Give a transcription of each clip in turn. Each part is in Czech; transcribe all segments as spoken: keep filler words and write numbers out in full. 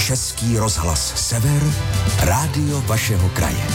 Český rozhlas Sever, rádio vašeho kraje.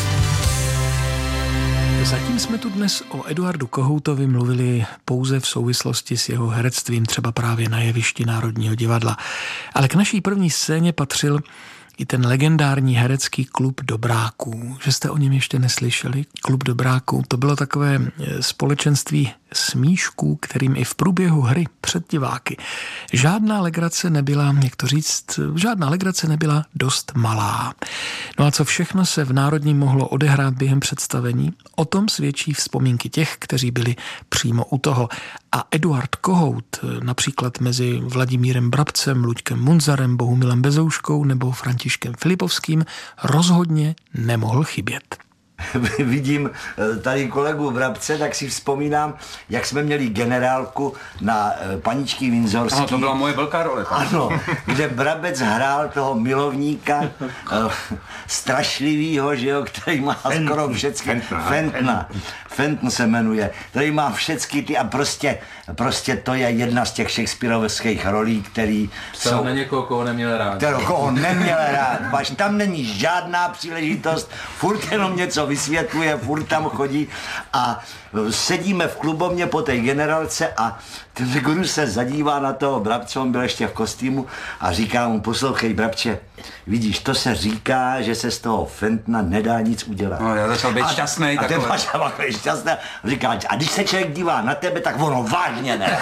Zatím jsme tu dnes o Eduardu Kohoutovi mluvili pouze v souvislosti s jeho herectvím, třeba právě na jevišti Národního divadla. Ale k naší první scéně patřil i ten legendární herecký Klub dobráků. Že jste o něm ještě neslyšeli? Klub dobráků, to bylo takové společenství smíšků, kterým i v průběhu hry před diváky žádná legrace nebyla, jak to říct, žádná legrace nebyla dost malá. No a co všechno se v Národním mohlo odehrát během představení, o tom svědčí vzpomínky těch, kteří byli přímo u toho. A Eduard Kohout, například mezi Vladimírem Brabcem, Luďkem Munzarem, Bohumilem Bezouškou nebo Františkem Filipovským, rozhodně nemohl chybět. Vidím tady kolegu Brabce, tak si vzpomínám, jak jsme měli generálku na Paničky Winzorský. Ano, to byla moje velká role. Tak. Ano, kde Brabec hrál toho milovníka strašlivýho, že jo, který má Fentn. skoro všechny. Fentna. Fentn se jmenuje, který má všechny ty a prostě, prostě to je jedna z těch shakespearovských rolí, který Psal jsou... na někoho, koho neměl rád. Kterou, koho neměl rád. Baž tam není žádná příležitost, furt jenom něco vysvětluje, furt tam chodí a sedíme v klubovně po té generálce a ten guru se zadívá na toho Brabce, on byl ještě v kostýmu a říká mu, poslouchej Brabče, vidíš, to se říká, že se z toho Fentna nedá nic udělat. No, já začal být a, šťastný. A ten Paša byl šťastný. Říká, a když se člověk dívá na tebe, tak ono vážně ne.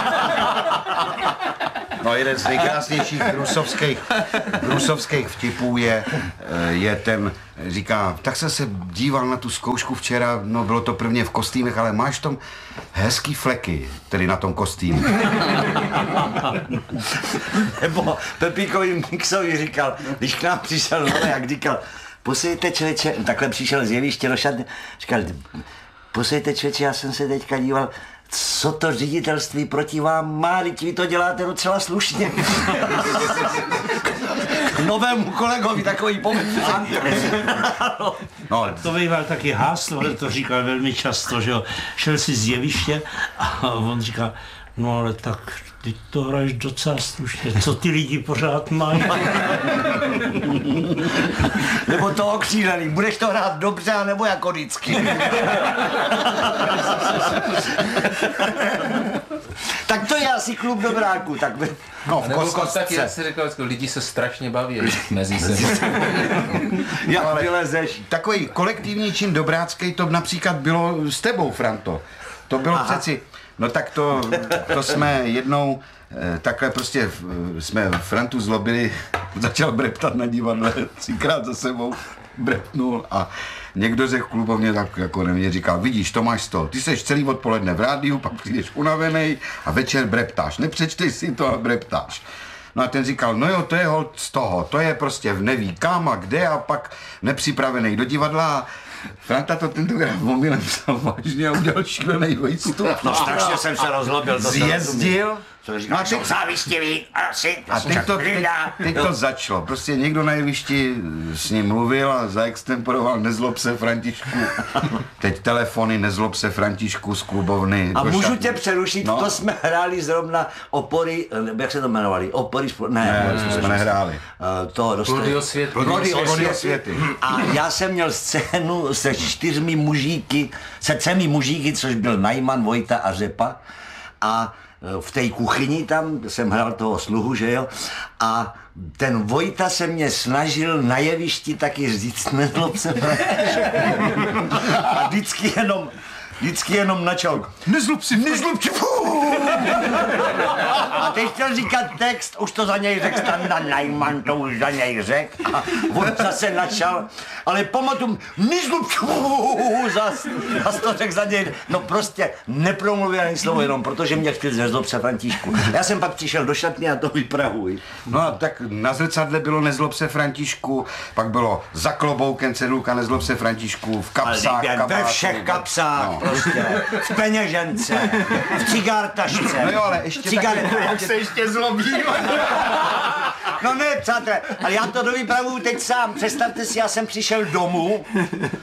No, jeden z nejkrásnějších brusovských, brusovských vtipů je, je ten, říká, tak jsem se díval na tu zkoušku včera, no bylo to prvně v kostýmech, ale máš tam hezký fleky, tedy na tom kostýmu. Nebo Pepíkovi Mixovi říkal, když k nám přišel nové, jak říkal, posejte člověče, takhle přišel z jeviště do šatny, říkal, posejte člověče, já jsem se teďka díval, co to ředitelství proti vám má, teď vy to děláte docela slušně. K novému kolegovi takový poměr. No, to býval taky háslo, ale to říkal velmi často, že jo. Šel si z jeviště a on říkal, no ale tak ty to hraješ docela slušně, co ty lidi pořád mají. Nebo to okřílený, budeš to hrát dobře, nebo jako vždycky. Tak to je asi Klub dobráků, tak by... No, v nebo taky, já si řekl, lidi se strašně baví mezi se. Jak no, vylezeš. Takový kolektivní čin dobrácký, to například bylo s tebou, Franto. To bylo Aha. přeci... No tak to, to jsme jednou eh, takhle prostě v, jsme Frantu zlobili, začal breptat na divadle, třikrát za sebou brepnul a někdo ze klubovně tak jako na mě říkal, vidíš, to máš to, ty seš celý odpoledne v rádiu, pak přijdeš unavenej a večer breptáš, nepřečteš si to a breptáš. No a ten říkal, no jo, to je holt z toho, to je prostě v neví kam a kde a pak nepřipravený do divadla. Franta to tentokrát omylem psal vážně a udělal šílený výstup. No strašně jsem se rozlobil. Zjezdil. No a teď závistivý, asi. A teď to, teď, teď to začalo. Prostě někdo na jevišti s ním mluvil a zaextemporoval nezlob se Františku. Teď telefony nezlob se Františku z klubovny. A můžu šatny. Tě přerušit, no? To jsme hráli zrovna opory, jak se to jmenovali? Opory, spol... ne, ne, ne jsme nehráli. Uh, to Plody osvěty. Plody osvěty. A já jsem měl scénu se čtyřmi mužíky, se třemi mužíky, což byl Najman, Vojta a Řepa. A v té kuchyni tam jsem hrál toho sluhu, že jo, a ten Vojta se mě snažil na jevišti taky říct, nezlob se. A vždycky jenom, vždycky jenom načal, nezlob si, nezlob si, a teď chtěl říkat text, už to za něj řekl Standa Najman, to už za něj řekl, a on zase načal, ale pamatuju, nezlob si, zas, zas to řekl za něj, no prostě nepromluvil ani slovo jenom, protože mě chtěl nezlob se Františku. Já jsem pak přišel do šatny a to vypravuji. No a tak na zrcadle bylo nezlob se Františku, pak bylo za kloboukem cedulka nezlob se Františku, v kapsách, kabátu. Ve všech kapsách, no. Prostě, v peněžence, v cigártašce. No jo, ale ještě taky, jak se ještě zlobí. No ne, přátelé, ale já to dovypravuju teď sám. Představte si, já jsem přišel domů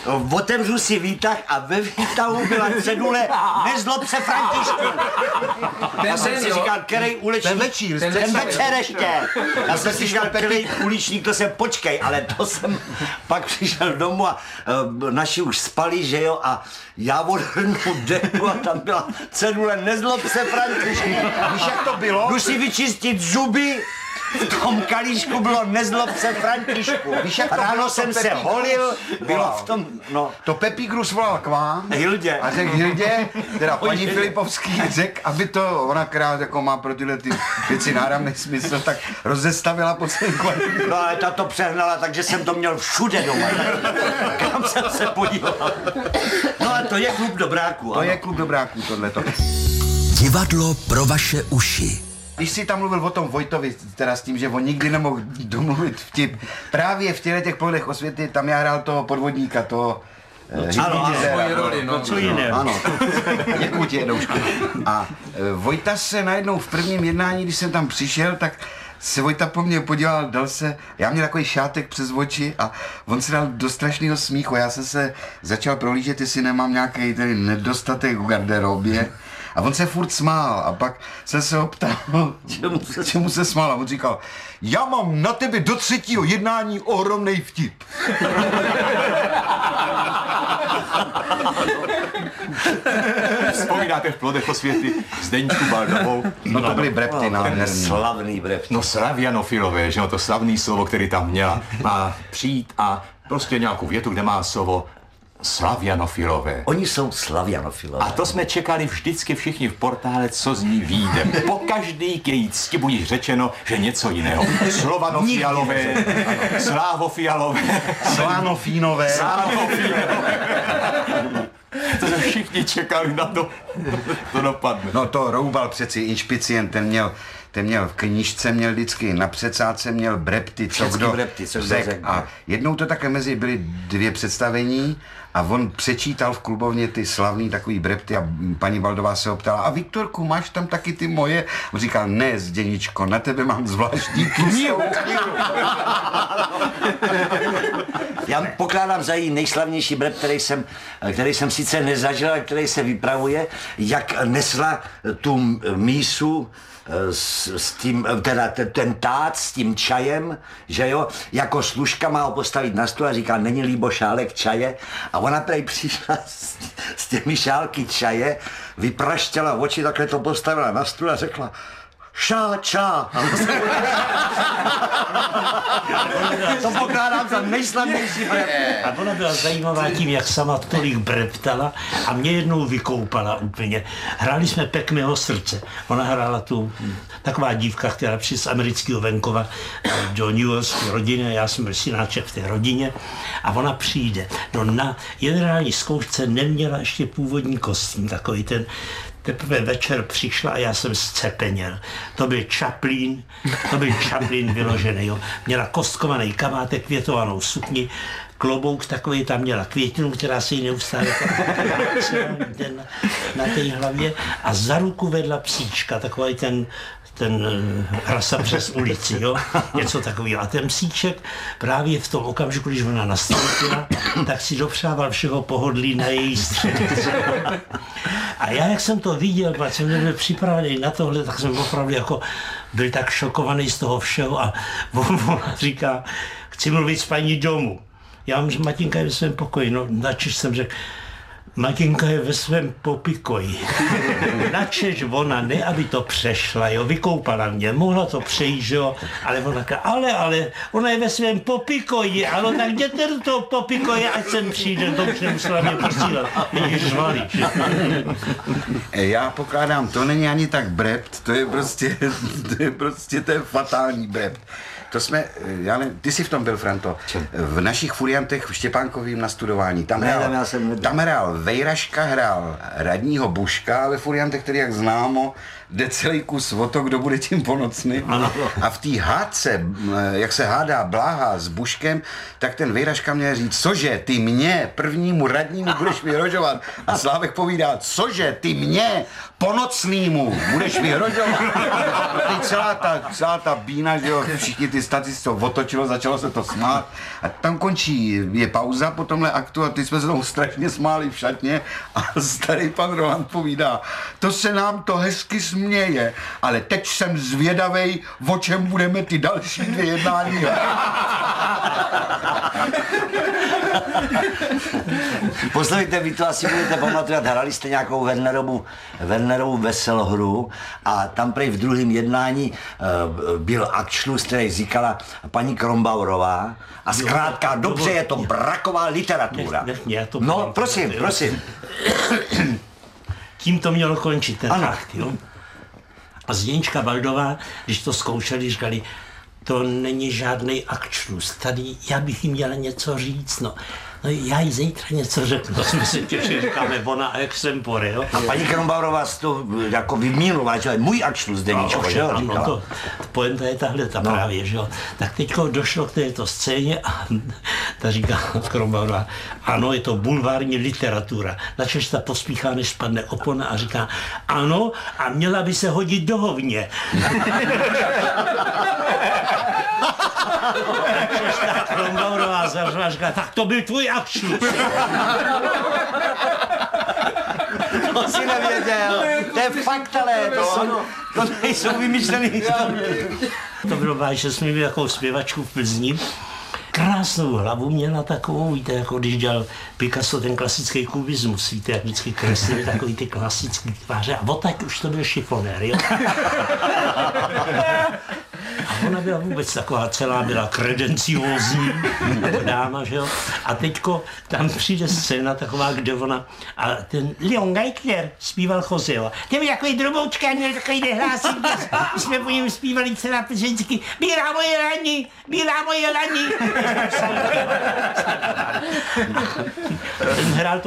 otevřu si výtah a ve výtahu byla cedule Nezlob se Františku. Já jsem si říkal, který uličník, Ten večír, ten, ten večer ještě. Já jsem si říkal, který uličník, to jsem počkej, ale to jsem pak přišel domů a uh, naši už spali, že jo, a já odhrnu deku a tam byla cedule Nezlob se Františku. Víš, jak to bylo? Jdu si vyčistit zuby, v tom kalíšku bylo Nezlob se Františku. Víš, jak to Ráno bylo, jsem to se Pepík holil, bylo volal. v tom, no. To Pepíkrus volal k vám. Hildě. A řekl Hildě, teda paní Filipovský řekl, aby to, ona, která jako má pro tyhle ty věci náramný smysl, tak rozestavila po celém kvalitě. No ale ta to přehnala, takže jsem to měl všude doma. Kam jsem se podíval. No a to je klub dobráků. To je klub dobráků, tohleto. Divadlo pro vaše uši. Když jsi tam mluvil o tom Vojtovi, teda s tím, že on nikdy nemohl domluvit vtip, právě v těchto těch Plodech osvěty, tam já hrál toho podvodníka, toho Ano, ano, Svoji roli, no. Co jiného? Ano, děkuji ti, Edoušku. A e, Vojta se najednou v prvním jednání, když jsem tam přišel, tak se Vojta po mně podíval, dal se, já měl takový šátek přes oči a on se dal do strašného smíchu. Já jsem se začal prohlížet, jestli nemám nějaký tady nedostatek v garderobě. A on se furt smál a pak jsem se ho ptal, čemu se, čemu se smál a on říkal, já mám na tebe do třetího jednání ohromnej vtip. Vzpomínáte v Plodech osvěty Zdeňku Baldovou? No to byly brepty nádherný. Slavný brev. No slavianofilové, že jo, to slavný slovo, který tam měla. Má přijít a prostě nějakou větu, kde má slovo slavianofilové. Oni jsou slavianofilové. A to jsme čekali vždycky všichni v portále, co z ní vyjde. Po každý k její cti budí řečeno, že něco jiného. Slovanofialové, slávofialové, Slánofínové. to jsme všichni čekali na to, to dopadne. No to Roubal přeci, inšpicient, ten měl, ten měl v knížce, měl vždycky na předsádce, měl brepty, co Všecky kdo brepty, co kdo řek. řekl. A jednou to také mezi byly dvě představení a on přečítal v klubovně ty slavný takový brepty a paní Baldová se ho ptala, a Viktorku, máš tam taky ty moje? On říkal, ne, Zděničko, na tebe mám zvláštní tlustou knihu. Já pokládám za její nejslavnější brep, který jsem, který jsem sice nezažil, ale který se vypravuje, jak nesla tu mísu s, s tím, teda ten, ten tát s tím čajem, že jo, jako služka má ho postavit na stůl a říká, není líbo šálek čaje, a ona prej přišla s, s těmi šálky čaje, vypraštěla oči, takhle to postavila na stůl a řekla, šá, čá. To pokládám za nejslavnější brep. A ona byla zajímavá tím, jak sama tolik breptala a mě jednou vykoupala úplně. Hráli jsme Pek mého srdce. Ona hrála tu, taková dívka, která přišla z amerického venkova do New Yorkské rodiny, já jsem byl synáček v té rodině a ona přijde. No na generální zkoušce neměla ještě původní kostým, takový ten. Teprve večer přišla a já jsem zcepeněl. To byl Chaplin, to byl Chaplin vyložený, jo. Měla kostkovaný kamátek, květovanou sukni, klobouk takový, tam měla květinu, která se jí neustále na, na té hlavě a za ruku vedla psíčka, takový ten ten rasa přes ulici, jo, něco takového. A ten psíček právě v tom okamžiku, když ona nastoupila, tak si dopřával všeho pohodlí na její středce. A já, jak jsem to viděl, protože jsem nebyl připravený na tohle, tak jsem opravdu jako byl tak šokovaný z toho všeho a ona říká, chci mluvit s paní domů. Já mám, že Matinka je ve svém pokoji, no načež jsem řekl, Matinka je ve svém popikoji. Načež ona, ne, aby to přešla, jo, vykoupala mě, mohla to přejít, jo, ale ona říká, ale, ale, ona je ve svém popikoji, ale tak jděte do toho popikoje, ať sem přijde, to už nemusela mě posílat, ježišmarja. Já pokládám, to není ani tak brept, to je prostě, to je prostě ten fatální brept. To jsme, já ne, ty jsi v tom byl, Franto, v našich furiantech v Štěpánkovým nastudování. Tam hrál, tam hrál Vejraška, hrál radního Buška ve furiantech, který, jak známo, jde celý kus o to, kdo bude tím ponocný. A v té hádce, jak se hádá Bláha s Buškem, tak ten Vejraška měl říct, cože, ty mě, prvnímu radnímu budeš vyhrožovat. A Slávek povídá, cože, ty mě, ponocnýmu budeš vyhrožovat. A celá ta, celá ta bína, že jo, všichni ty statisty to otočilo, začalo se to smát. A tam končí, je pauza po tomhle aktu a ty jsme se tomu strašně smáli v šatně a starý pan Roland povídá, to se nám to hezky směje, ale teď jsem zvědavej, o čem budeme ty další dvě jednání. Poslouchejte, vy to asi budete pamatovat, hrali jste nějakou Wernerovu, Wernerovu veselohru a tam prej v druhém jednání uh, byl Anschluss, který říkala paní Krombaurová a zkrátka, dobře, je to braková literatura. Nech, nech to no, povím, prosím, prosím. Tím to mělo končit, ten ano. akt, jo. A Zdeňčka Baldová, když to zkoušeli, říkali, to není žádný Anschluss, tady já bych jí měla něco říct, no. No já jí zítra něco řeknu, to jsme si těšili, říkáme ona a extempore, jo. A paní Krombaurová to jako vymínovala, že můj Anschluss, Zdeníčko, že jo, ano, říkala. to, pointa je tahle ta no. právě, že jo. Tak teďko došlo k této scéně a ta říká Krombaurová, ano, je to bulvární literatura. Načež ta pospíchá, než spadne opona a říká, ano, a měla by se hodit do hovně. Načež ta Krombaurová zařvala, říká, tak to byl tvůj Anschluss. To si nevěděl, to je fakt, ale to, jsou, to nejsou vymyšlený historie. To bylo vážně, že jsme měli takovou zpěvačku v Plzni. Krásnou hlavu měla takovou, víte, jako když dělal Picasso ten klasický kubismus, víte, jak vždycky kreslili takový ty klasický tváře a odtaď už to byl šifonér, jo. A ona byla vůbec taková celá, byla kredenciózní dáma, že jo. A teďko tam přijde scéna taková, kde ona, a ten Leon Geithner zpíval Joseho. Ten byl takový droboučka, měl takový nehlásí, my jsme po něm zpívali celá vždycky, bílá moje lani, bílá moje lani. Ten hrál to